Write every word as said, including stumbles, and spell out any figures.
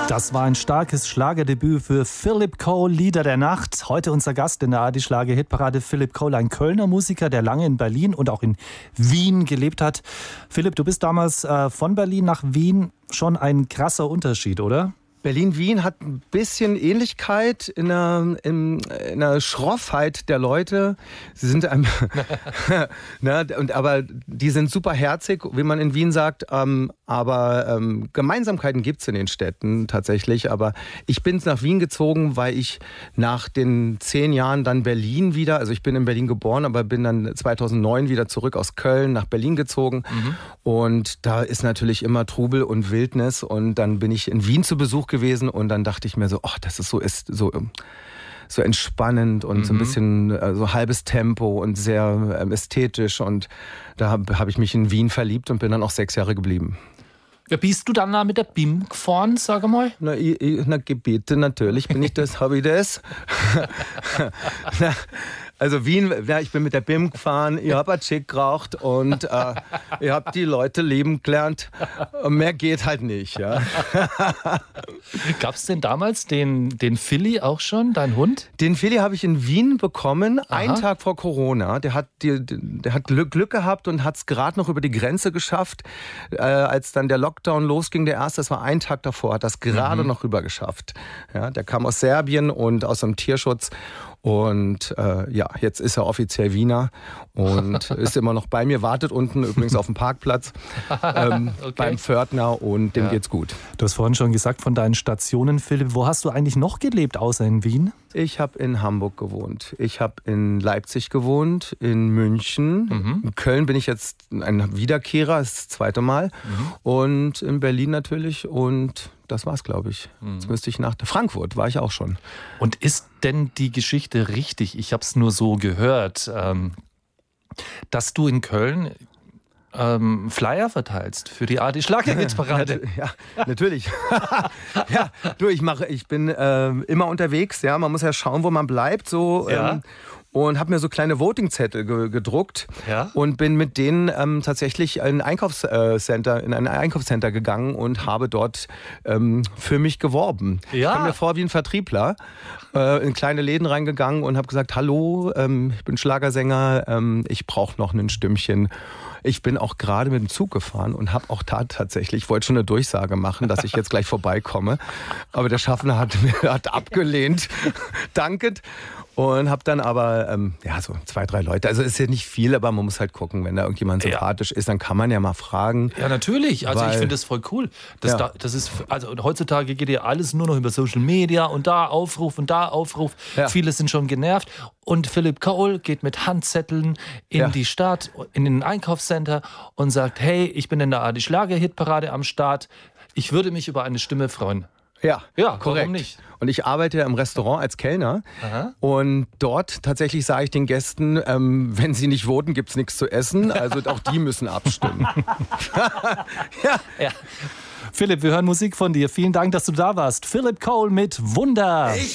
Das war ein starkes Schlagerdebüt für Philip Cole, Lieder der Nacht. Heute unser Gast in der A R D Schlager-Hitparade, Philip Cole, ein Kölner Musiker, der lange in Berlin und auch in Wien gelebt hat. Philipp, du bist damals äh, von Berlin nach Wien, schon ein krasser Unterschied, oder? Berlin-Wien hat ein bisschen Ähnlichkeit in der, in, in der Schroffheit der Leute. Sie sind einem, ne, und, aber die sind super herzig, wie man in Wien sagt. Ähm, aber ähm, Gemeinsamkeiten gibt es in den Städten tatsächlich. Aber ich bin nach Wien gezogen, weil ich nach den zehn Jahren dann Berlin wieder, also ich bin in Berlin geboren, aber bin dann zweitausendneun wieder zurück aus Köln nach Berlin gezogen. Mhm. Und da ist natürlich immer Trubel und Wildnis. Und dann bin ich in Wien zu Besuch gewesen und dann dachte ich mir so, ach, das ist so, ist so, so entspannend und mhm. so ein bisschen äh, so halbes Tempo und sehr ähm, ästhetisch und da habe hab ich mich in Wien verliebt und bin dann auch sechs Jahre geblieben. Ja, bist du dann da mit der B I M gefahren, sag mal? Na, ich, ich, na Gebete, natürlich bin ich das, habe ich das. na, Also Wien, ja, ich bin mit der B I M gefahren, ich habe ein Chick geraucht und äh, ich habe die Leute lieben gelernt. Mehr geht halt nicht. Ja. Gab es denn damals den, den Philly auch schon, dein Hund? Den Philly habe ich in Wien bekommen, Aha. einen Tag vor Corona. Der hat, die, der hat Glück, Glück gehabt und hat es gerade noch über die Grenze geschafft. Äh, als dann der Lockdown losging, der erste, das war ein Tag davor, hat das gerade mhm. noch rüber geschafft. Ja, der kam aus Serbien und aus dem Tierschutz. Und äh, ja, jetzt ist er offiziell Wiener und ist immer noch bei mir, wartet unten übrigens auf dem Parkplatz ähm, okay. beim Pförtner und dem ja. geht's gut. Du hast vorhin schon gesagt von deinen Stationen, Philipp. Wo hast du eigentlich noch gelebt, außer in Wien? Ich habe in Hamburg gewohnt, ich habe in Leipzig gewohnt, in München. Mhm. In Köln bin ich jetzt ein Wiederkehrer, das zweite Mal. Mhm. Und in Berlin natürlich und das war's, glaube ich. Mhm. Jetzt müsste ich nach Frankfurt, war ich auch schon. Und ist denn die Geschichte richtig? Ich habe es nur so gehört, ähm, dass du in Köln ähm, Flyer verteilst für die A R D Schlager-Hitparade. Ja, natürlich. ja, du, ich mache, ich bin äh, immer unterwegs. Ja, man muss ja schauen, wo man bleibt. So. Ja. Ähm, und habe mir so kleine Voting-Zettel ge- gedruckt ja? und bin mit denen ähm, tatsächlich in ein Einkaufscenter, in ein Einkaufscenter gegangen und habe dort ähm, für mich geworben. Ja? Ich komme mir vor wie ein Vertriebler, äh, in kleine Läden reingegangen und habe gesagt, hallo, ähm, ich bin Schlagersänger, ähm, ich brauche noch ein Stimmchen. Ich bin auch gerade mit dem Zug gefahren und habe auch da tatsächlich, ich wollte schon eine Durchsage machen, dass ich jetzt gleich vorbeikomme. Aber der Schaffner hat, hat abgelehnt, dankend. Und habe dann aber, ähm, ja, so zwei, drei Leute. Also ist ja nicht viel, aber man muss halt gucken, wenn da irgendjemand sympathisch ja. ist, dann kann man ja mal fragen. Ja, natürlich. Also weil, ich finde das voll cool. Das, ja. da, das ist, also heutzutage geht ja alles nur noch über Social Media und da Aufruf und da Aufruf. Ja. Viele sind schon genervt. Und Philip Cole geht mit Handzetteln in ja. die Stadt, in den Einkaufscenter und sagt, hey, ich bin in der A R D Schlager-Hitparade am Start. Ich würde mich über eine Stimme freuen. Ja, ja, korrekt. Warum nicht? Und ich arbeite im Restaurant als Kellner. Aha. Und dort tatsächlich sage ich den Gästen, ähm, wenn sie nicht voten, gibt es nichts zu essen. Also auch die müssen abstimmen. ja. ja. Philipp, wir hören Musik von dir. Vielen Dank, dass du da warst. Philip Cole mit Wunder. Ich